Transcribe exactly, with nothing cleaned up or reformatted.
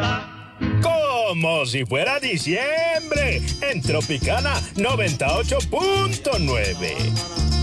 Como si fuera diciembre, en Tropicana noventa y ocho punto nueve.